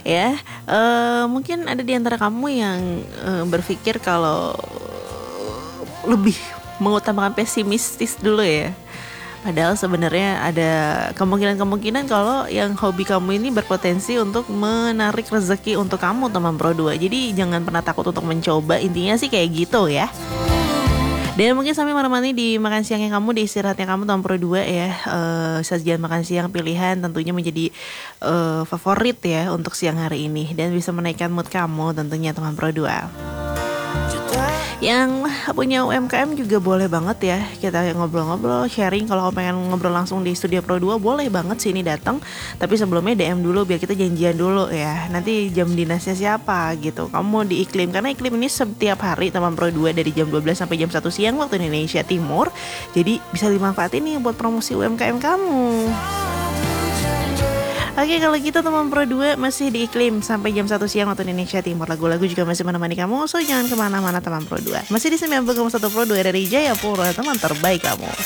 ya. Mungkin ada di antara kamu yang berpikir kalau lebih mengutamakan pesimistis dulu ya. Padahal sebenarnya ada kemungkinan-kemungkinan kalau yang hobi kamu ini berpotensi untuk menarik rezeki untuk kamu teman Pro 2. Jadi jangan pernah takut untuk mencoba, intinya sih kayak gitu ya. Dan mungkin sambil menemani di makan siangnya kamu, di istirahatnya kamu teman Pro 2 ya. Sajian makan siang pilihan tentunya menjadi favorit ya untuk siang hari ini. Dan bisa menaikkan mood kamu tentunya teman Pro 2. Yang punya UMKM juga boleh banget ya kita ngobrol-ngobrol, sharing. Kalau pengen ngobrol langsung di studio Pro 2 boleh banget sini datang. Tapi sebelumnya DM dulu biar kita janjian dulu ya. Nanti jam dinasnya siapa gitu. Kamu di Iklim, karena Iklim ini setiap hari teman Pro 2 dari jam 12 sampai jam 1 siang waktu Indonesia Timur. Jadi bisa dimanfaatin nih buat promosi UMKM kamu. Oke, kalau gitu teman Pro 2 masih di Iklim sampai jam 1 siang waktu Indonesia Timur. Lagu-lagu juga masih menemani kamu, so jangan kemana-mana teman Pro 2. Masih di 90,1 Pro 2 dari Jayapura, teman terbaik kamu.